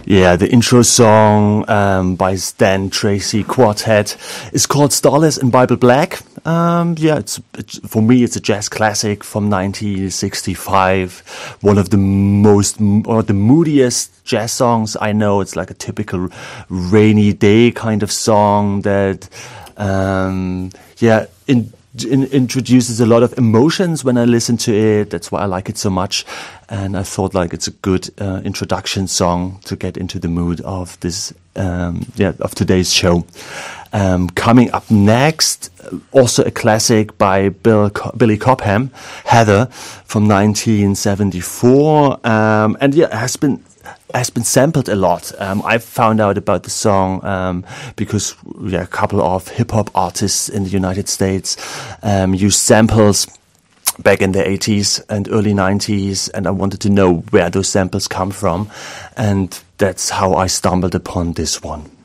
Yeah, the intro song by Stan Tracy Quartet is called Starless in Bible Black. It's for me it's a jazz classic from 1965. One of the moodiest jazz songs I know. It's like a typical rainy day kind of song that introduces a lot of emotions when I listen to it. That's why I like it so much. And I thought like it's a good introduction song to get into the mood of this, of today's show. Coming up next, also a classic by Billy Cobham, Heather, from 1974. It has been sampled a lot. I found out about the song because a couple of hip-hop artists in the United States used samples back in the 80s and early 90s, and I wanted to know where those samples come from, and that's how I stumbled upon this one.